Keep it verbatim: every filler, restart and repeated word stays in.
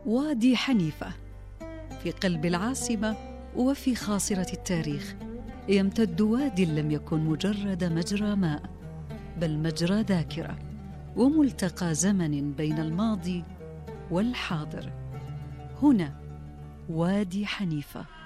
وادي حنيفة في قلب العاصمة وفي خاصرة التاريخ، يمتد وادي لم يكن مجرد مجرى ماء، بل مجرى ذاكرة وملتقى زمن بين الماضي والحاضر. هنا وادي حنيفة.